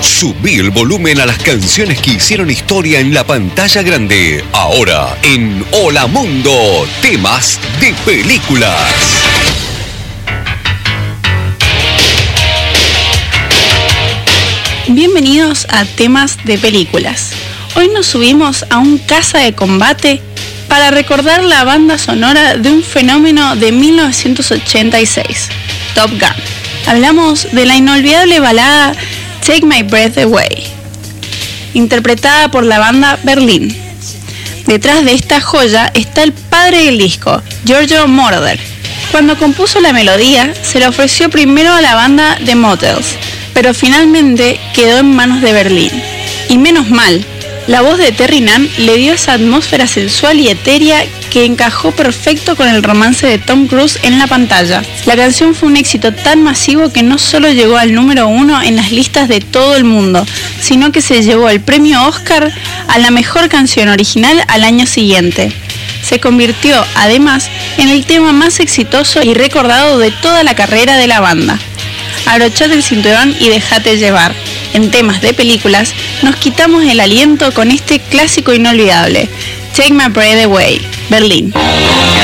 Subí el volumen a las canciones que hicieron historia en la pantalla grande. Ahora en Hola Mundo, temas de películas. Bienvenidos a Temas de Películas. Hoy nos subimos a un caza de combate para recordar la banda sonora de un fenómeno de 1986, Top Gun. Hablamos de la inolvidable balada Take My Breath Away, interpretada por la banda Berlín. Detrás de esta joya está el padre del disco, Giorgio Moroder. Cuando compuso la melodía, se la ofreció primero a la banda The Motels, pero finalmente quedó en manos de Berlín. Y menos mal, la voz de Terry Nunn le dio esa atmósfera sensual y etérea que encajó perfecto con el romance de Tom Cruise en la pantalla. La canción fue un éxito tan masivo que no solo llegó al número 1 en las listas de todo el mundo, sino que se llevó el premio Oscar a la mejor canción original al año siguiente. Se convirtió, además, en el tema más exitoso y recordado de toda la carrera de la banda. Abrochate el cinturón y déjate llevar. En temas de películas, nos quitamos el aliento con este clásico inolvidable, Take My Breath Away, Berlín.